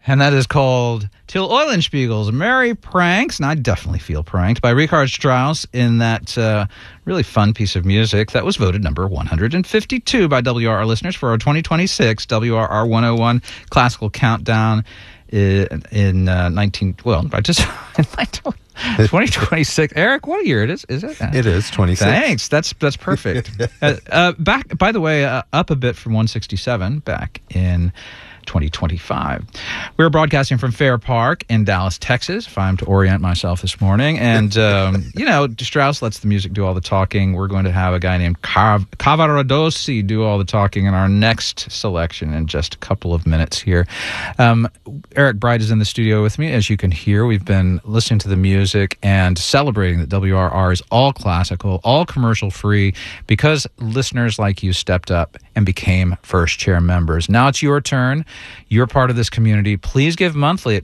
And that is called Till Eulenspiegel's Merry Pranks, and I definitely feel pranked, by Richard Strauss in that really fun piece of music that was voted number 152 by WRR listeners for our 2026 WRR 101 Classical Countdown in 2026. Eric, what year it is? Is it? It is 26. Thanks. That's perfect. Back, by the way, up a bit from 167 back in 2025. We're broadcasting from Fair Park in Dallas, Texas, if I'm to orient myself this morning. And, Strauss lets the music do all the talking. We're going to have a guy named Cavaradossi do all the talking in our next selection in just a couple of minutes here. Eric Bright is in the studio with me. As you can hear, we've been listening to the music and celebrating that WRR is all classical, all commercial-free, because listeners like you stepped up and became First Chair members. Now it's your turn. You're part of this community. Please give monthly at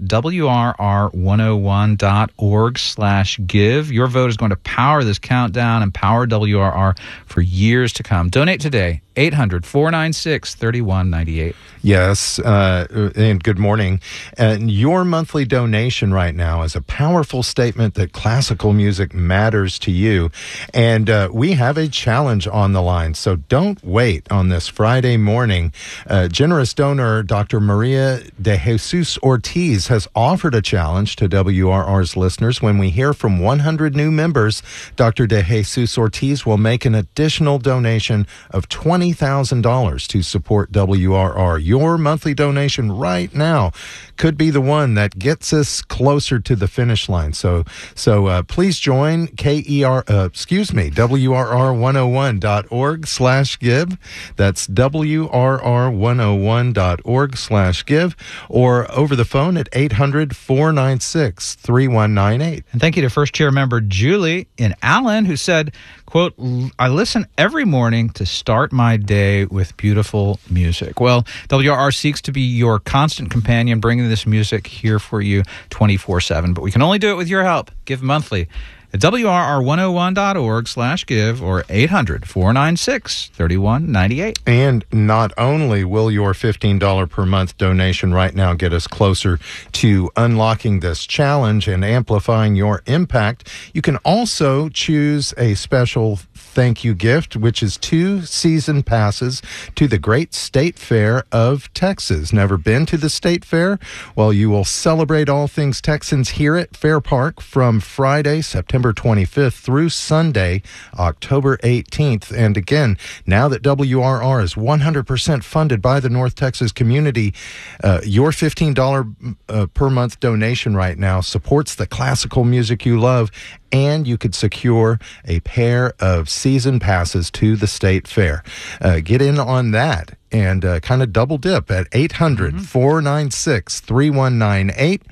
WRR101.org/give. Your vote is going to power this countdown and power WRR for years to come. Donate today. 800-496-3198. Yes, and good morning. And your monthly donation right now is a powerful statement that classical music matters to you. And we have a challenge on the line, so don't wait on this Friday morning. Generous donor Dr. Maria de Jesus Ortiz has offered a challenge to WRR's listeners. When we hear from 100 new members, Dr. de Jesus Ortiz will make an additional donation of $20,000 to support WRR. Your monthly donation right now could be the one that gets us closer to the finish line. So please join WRR101.org/give. That's WRR101.org/give, or over the phone at 800-496-3198. And thank you to First Chair member Julie in Allen, who said, quote, I listen every morning to start my day with beautiful music. Well, WRR seeks to be your constant companion, bringing this music here for you 24/7. But we can only do it with your help. Give monthly at WRR101.org/give or 800-496-3198. And not only will your $15 per month donation right now get us closer to unlocking this challenge and amplifying your impact, you can also choose a special thank you gift, which is 2 season passes to the Great State Fair of Texas. Never been to the State Fair? Well, you will celebrate all things Texans here at Fair Park from Friday, September 25th through Sunday, October 18th. And again, now that WRR is 100% funded by the North Texas community, your $15 per month donation right now supports the classical music you love, and you could secure a pair of season passes to the State Fair. Get in on that and kind of double dip at 800-496-3198,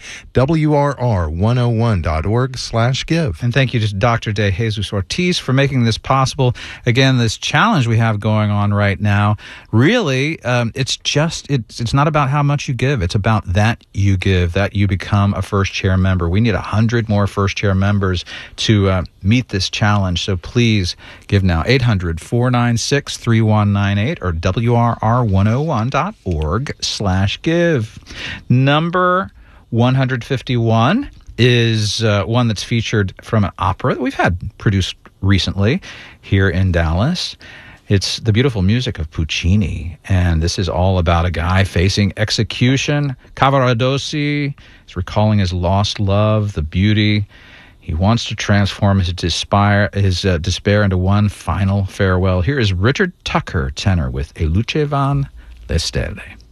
WRR101.org/give. And thank you to Dr. de Jesus Ortiz for making this possible. Again, this challenge we have going on right now, really, it's not about how much you give. It's about that you give, that you become a First Chair member. We need 100 more First Chair members to meet this challenge. So please give now. 800-496-3198 or WRR101.org/give. Number 151 is one that's featured from an opera that we've had produced recently here in Dallas. It's the beautiful music of Puccini, and this is all about a guy facing execution. Cavaradossi is recalling his lost love, the beauty. He wants to transform his despair into one final farewell. Here is Richard Tucker, tenor, with E luce van le stelle.